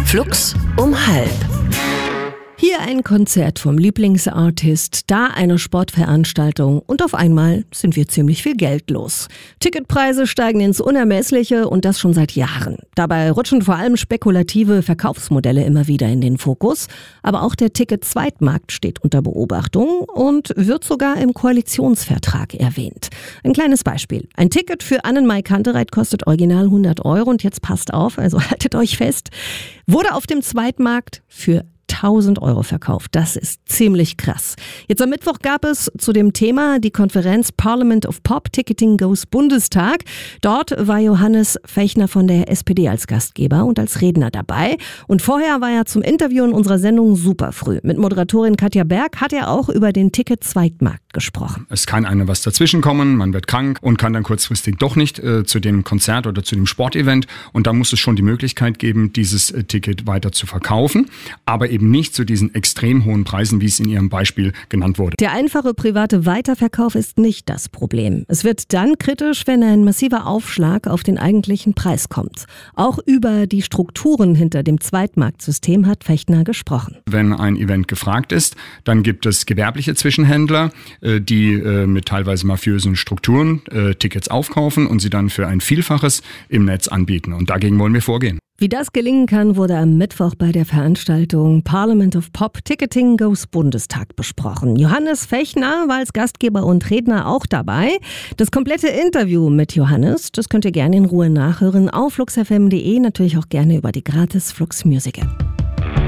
Flux um 12:30. Hier ein Konzert vom Lieblingsartist, da eine Sportveranstaltung und auf einmal sind wir ziemlich viel Geld los. Ticketpreise steigen ins Unermessliche und das schon seit Jahren. Dabei rutschen vor allem spekulative Verkaufsmodelle immer wieder in den Fokus. Aber auch der Ticket-Zweitmarkt steht unter Beobachtung und wird sogar im Koalitionsvertrag erwähnt. Ein kleines Beispiel. Ein Ticket für Annenmai Kantereit kostet original 100 € und jetzt passt auf, also haltet euch fest, wurde auf dem Zweitmarkt für 1.000 € verkauft. Das ist ziemlich krass. Jetzt am Mittwoch gab es zu dem Thema die Konferenz Parliament of Pop, Ticketing Goes Bundestag. Dort war Johannes Fechner von der SPD als Gastgeber und als Redner dabei. Und vorher war er zum Interview in unserer Sendung super früh. Mit Moderatorin Katja Berg hat er auch über den Ticket-Zweitmarkt gesprochen. Es kann einem was dazwischen kommen, man wird krank und kann dann kurzfristig doch nicht zu dem Konzert oder zu dem Sportevent. Und da muss es schon die Möglichkeit geben, dieses Ticket weiter zu verkaufen. Aber eben nicht zu diesen extrem hohen Preisen, wie es in Ihrem Beispiel genannt wurde. Der einfache private Weiterverkauf ist nicht das Problem. Es wird dann kritisch, wenn ein massiver Aufschlag auf den eigentlichen Preis kommt. Auch über die Strukturen hinter dem Zweitmarktsystem hat Fechner gesprochen. Wenn ein Event gefragt ist, dann gibt es gewerbliche Zwischenhändler, die mit teilweise mafiösen Strukturen Tickets aufkaufen und sie dann für ein Vielfaches im Netz anbieten. Und dagegen wollen wir vorgehen. Wie das gelingen kann, wurde am Mittwoch bei der Veranstaltung Parliament of Pop, Ticketing Goes Bundestag besprochen. Johannes Fechner war als Gastgeber und Redner auch dabei. Das komplette Interview mit Johannes, das könnt ihr gerne in Ruhe nachhören auf fluxfm.de, natürlich auch gerne über die gratis Flux Music App.